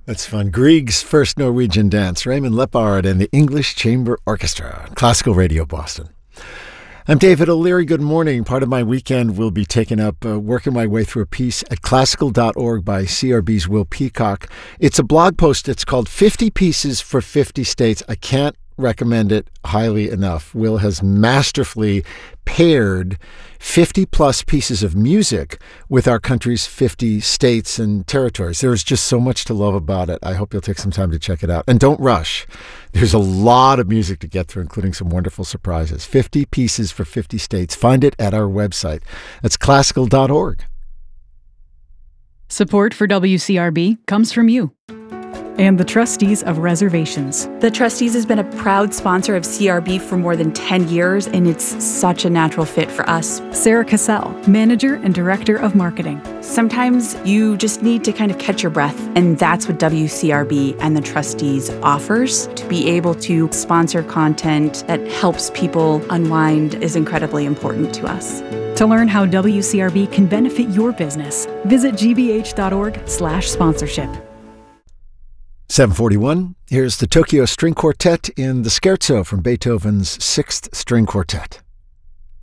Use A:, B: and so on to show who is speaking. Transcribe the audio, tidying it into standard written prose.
A: That's fun. Grieg's First Norwegian Dance, Raymond Lepard and the English Chamber Orchestra, Classical Radio Boston. I'm David O'Leary. Good morning. Part of my weekend will be taken up working my way through a piece at classical.org by CRB's Will Peacock. It's a blog post. It's called 50 Pieces for 50 States. I can't recommend it highly enough. Will has masterfully paired 50 plus pieces of music with our country's 50 states and territories. There's just so much to love about it. I hope you'll take some time to check it out. And don't rush. There's a lot of music to get through, including some wonderful surprises. 50 Pieces for 50 States. Find it at our website. That's classical.org.
B: Support for WCRB comes from you and the Trustees of Reservations.
C: The Trustees has been a proud sponsor of CRB for more than 10 years, and it's such a natural fit for us.
B: Sarah Cassell, Manager and Director of Marketing.
C: Sometimes you just need to kind of catch your breath, and that's what WCRB and the Trustees offers. To be able to sponsor content that helps people unwind is incredibly important to us.
B: To learn how WCRB can benefit your business, visit gbh.org/sponsorship.
A: 741, here's the Tokyo String Quartet in the Scherzo from Beethoven's Sixth String Quartet.